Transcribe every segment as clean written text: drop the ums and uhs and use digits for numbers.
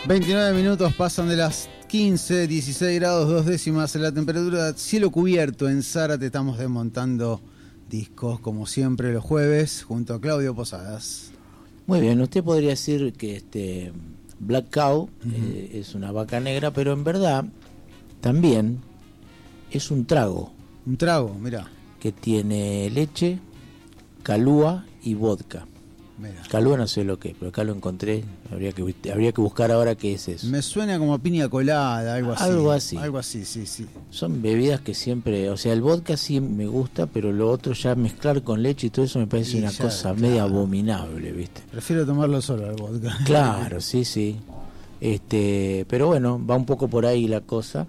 29 minutos pasan de las 15, 16 grados 2 décimas en la temperatura, cielo cubierto en Zárate. Estamos desmontando discos como siempre los jueves junto a Claudio Posadas. Muy bien, usted podría decir que Black Cow es una vaca negra, pero en verdad también es un trago. Un trago, mirá. Que tiene leche, calúa y vodka. Mirá. Calúa no sé lo que es, pero acá lo encontré. Habría que buscar ahora qué es eso. Me suena como a piña colada, algo así. Algo así, sí. Son bebidas que siempre, o sea, el vodka sí me gusta, pero lo otro ya mezclar con leche y todo eso me parece una cosa media abominable, ¿viste? Prefiero tomarlo solo el vodka. Claro, sí. Pero bueno, va un poco por ahí la cosa.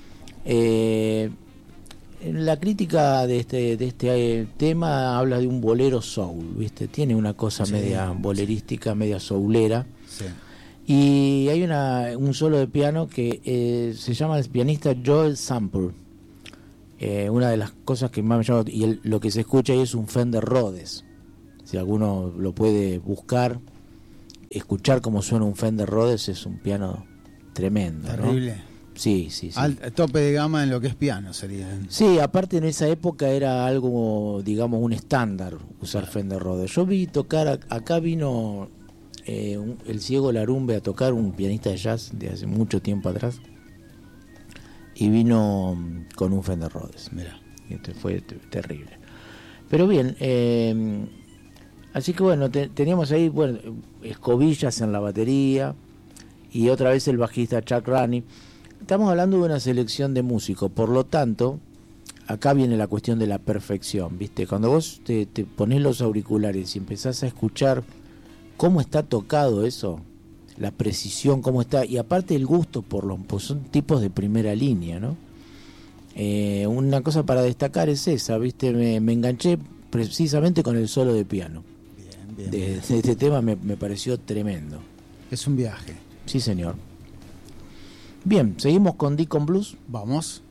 La crítica de este tema habla de un bolero soul, ¿viste? Tiene una cosa media bolerística, media soulera. Sí. Y hay un solo de piano que se llama el pianista Joel Sample. Una de las cosas que más me llama, y lo que se escucha ahí es un Fender Rhodes. Si alguno lo puede buscar, escuchar cómo suena un Fender Rhodes, es un piano tremendo, terrible, ¿no? Sí. Al tope de gama en lo que es piano sería. Sí, aparte en esa época era algo, digamos, un estándar usar Fender Rhodes. Yo vi tocar, acá vino el Ciego Larumbe a tocar, un pianista de jazz de hace mucho tiempo atrás, y vino con un Fender Rhodes. Mira, fue terrible. Pero bien, así que bueno, teníamos ahí escobillas en la batería y otra vez el bajista Chuck Rainey. Estamos hablando de una selección de músicos, por lo tanto, acá viene la cuestión de la perfección, ¿viste? Cuando vos te pones los auriculares y empezás a escuchar cómo está tocado eso, la precisión, cómo está, y aparte el gusto pues son tipos de primera línea, ¿no? Una cosa para destacar es esa, ¿viste? Me enganché precisamente con el solo de piano. Bien. De este tema me pareció tremendo. Es un viaje. Sí, señor. Bien, seguimos con Deacon Blues. Vamos.